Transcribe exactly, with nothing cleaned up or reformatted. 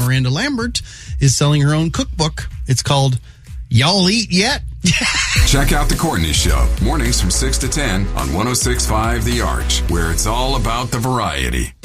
Miranda Lambert is selling her own cookbook. It's called Y'all Eat Yet? Check out The Courtney Show, mornings from six to ten on one oh six point five The Arch, where it's all about the variety.